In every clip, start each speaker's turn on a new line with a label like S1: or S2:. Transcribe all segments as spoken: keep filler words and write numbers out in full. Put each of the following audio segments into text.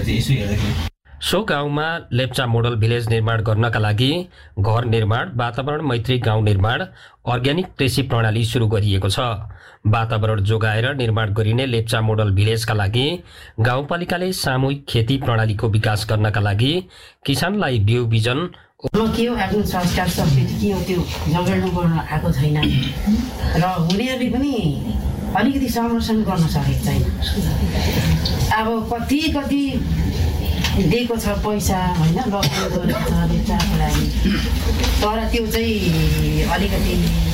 S1: चाहिँ यसो हेर्दाखेरि
S2: सो गाउँमा लेप्चा मोडल भिलेज निर्माण गर्नका लागि घर निर्माण, वातावरण मैत्री गाउँ निर्माण, अर्ग्यानिक कृषि प्रणाली सुरु गरिएको छ। वातावरण जोगाएर निर्माण गरिने लेप्चा मोडल भिलेजका लागि गाउँपालिकाले सामूहिक खेती प्रणालीको विकास गर्नका लागि किसानलाई बिउ बिजन
S3: के हो आफ्नो संस्कार संस्कृति के हो त्यो जगेर्नु गर्न आएको छैन र हुनेहरूले पनि अलिकति संरक्षण गर्न सकेको छैन। अब कति कति दिएको छ पैसा होइन, लगानी गरेको छ लेप्चाको लागि, तर त्यो चाहिँ अलिकति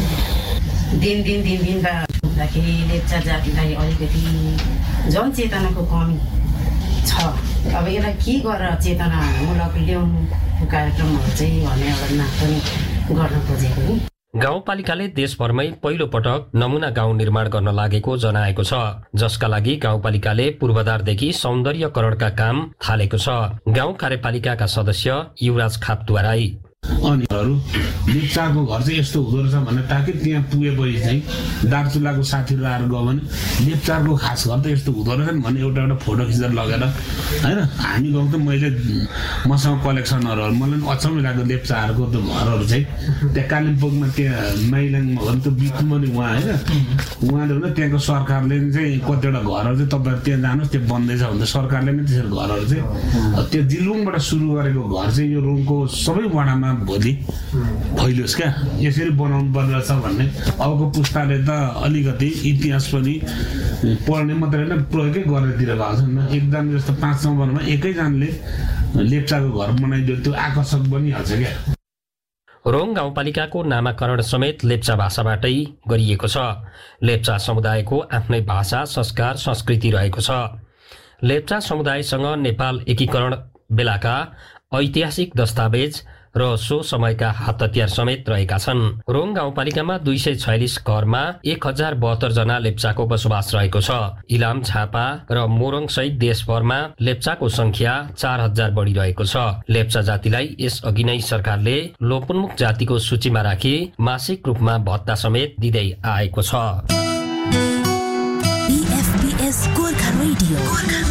S3: दिन दिन दिन दिन हुँदाखेरि लेप्चा जातिलाई अलिकति जनचेतनाको कमी छ। अब यसलाई के गरेर चेतनामूलक ल्याउनु कार्यक्रमहरू चाहिँ भन्ने एउटा नाम पनि गर्न खोजेको नि।
S2: गाउँपालिकाले देशभरमै पहिलो पटक नमुना गाउँ निर्माण गर्न लागेको जनाएको छ, जसका लागि गाउँपालिकाले पूर्वाधारदेखि सौन्दर्यकरणका काम थालेको छ। गाउँ कार्यपालिकाका सदस्य युवराज खापद्वाराई
S4: अनि लेप्चाको घर चाहिँ यस्तो हुँदो रहेछ भन्ने ताकि त्यहाँ पुगेपछि चाहिँ दार्चुलाको साथीहरू आएर गयो भने लेप्चाको खास घर त यस्तो हुँदो रहेछ भन्ने एउटा एउटा फोटो खिचेर लगेर होइन हामी गाउँ त मैले मसँग कलेक्सनहरू मलाई पनि अचम्मै लाग्यो लेप्चाहरूको त घरहरू चाहिँ त्यहाँ कालिम्पोङमा त्यहाँ माइलाङमा हो नि त बिचमा नि उहाँ होइन उहाँले भने त्यहाँको सरकारले चाहिँ कतिवटा घरहरू चाहिँ तपाईँहरू त्यहाँ जानुहोस् त्यो बन्दैछ भने सरकारले नै त्यसरी घरहरू चाहिँ त्यो जिल्लुङबाट सुरु गरेको घर चाहिँ यो रुमको सबै वडामा भोलि फैलियोस् क्या, यसरी बनाउनु पर्ने रहेछ भन्ने अबको पुस्ताले त अलिकति इतिहास पनि पढ्ने मात्रै होइन प्रयोगै गरेर गएको छ नि। एकजना जस्तो पाँच नम्बरमा एकैजनाले लेप्चाको घर बनाइदियो त्यो आकर्षक बनिहाल्छ क्या।
S2: रोङ गाउँपालिकाको नामाकरण समेत लेप्चा भाषाबाटै गरिएको छ। लेप्चा समुदायको आफ्नै भाषा, संस्कार, संस्कृति रहेको छ। लेप्चा समुदायसँग नेपाल एकीकरण बेलाका ऐतिहासिक दस्तावेज र सो समयका हात हतियार समेत रहेका छन्। रोङ गाउँपालिकामा दुई सय छयालिस घरमा एक हजार बहत्तर जना लेप्चाको बसोबास रहेको छ। इलाम, झापा र मोरङ सहित देशभरमा लेप्चाको संख्या चार हजार बढी रहेको छ। लेप्चा जातिलाई यस अघि नै सरकारले लोपोन्मुख जातिको सूचीमा राखी मासिक रूपमा भत्ता समेत दिँदै आएको छ।
S5: गोर्खा रेडियो